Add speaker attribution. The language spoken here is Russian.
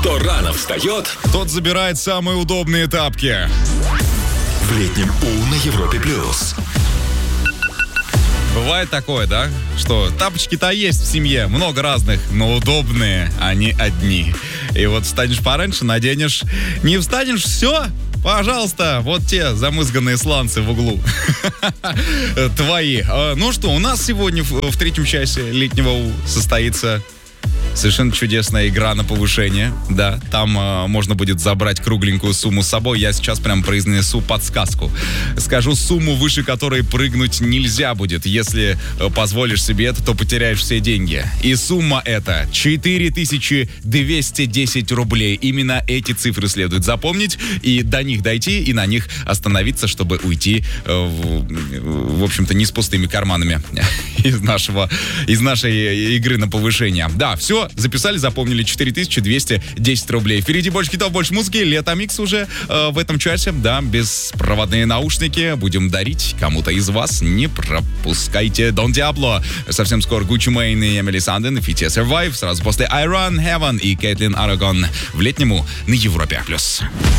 Speaker 1: Кто рано встает,
Speaker 2: Тот забирает самые удобные тапки.
Speaker 1: в летнем У на Европе+.
Speaker 2: Бывает такое, да? Что тапочки-то есть в семье, много разных, но удобные они одни. И вот встанешь пораньше, наденешь. Не встанешь, все, пожалуйста, вот те замызганные сланцы в углу. Твои. Ну что, у нас сегодня в третьем часе летнего У состоится совершенно чудесная игра на повышение. Да, там можно будет забрать кругленькую сумму с собой. Я сейчас прям произнесу подсказку. Скажу сумму, выше которой прыгнуть нельзя будет. Если позволишь себе это, то потеряешь все деньги. И сумма эта 4210 рублей. Именно эти цифры следует запомнить и до них дойти, и на них остановиться, чтобы уйти, в общем-то, не с пустыми карманами из нашей игры на повышение. Да, все, записали, запомнили. 4210 рублей. Впереди больше хитов, больше музыки. Лето Микс уже в этом часе. Да, беспроводные наушники будем дарить кому-то из вас. Не пропускайте. Дон Диабло. Совсем скоро Гуччи Мэйн и Эмили Санден. Фити Survive. Сразу после I Run Heaven и Кейтлин Арагон в летнему на Европе+.